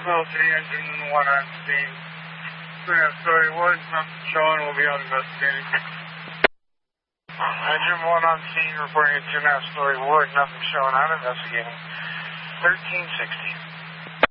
call to the engine 1 on scene. 2.5 story wood, nothing showing, we'll be out investigating. Engine 1 on scene, reporting a 2.5 story wood, nothing showing, out investigating. 1360.